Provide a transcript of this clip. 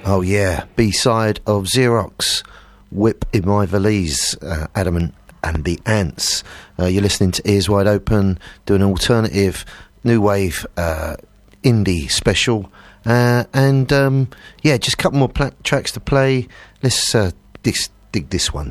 Oh yeah, B-side of Xerox, Whip in My Valise, Adamant and the Ants. You're listening to Ears Wide Open, doing an alternative, new wave, indie special. And just a couple more tracks to play. Let's dig this one.